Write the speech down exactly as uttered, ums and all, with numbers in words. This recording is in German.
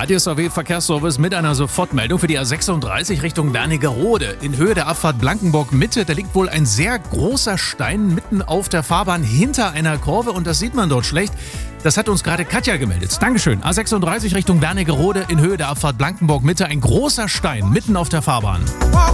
A D S V W-Verkehrsservice mit einer Sofortmeldung für die A sechsunddreißig Richtung Wernigerode. In Höhe der Abfahrt Blankenburg-Mitte, da liegt wohl ein sehr großer Stein mitten auf der Fahrbahn hinter einer Kurve und das sieht man dort schlecht. Das hat uns gerade Katja gemeldet. Dankeschön. A sechsunddreißig Richtung Wernigerode in Höhe der Abfahrt Blankenburg-Mitte. Ein großer Stein mitten auf der Fahrbahn.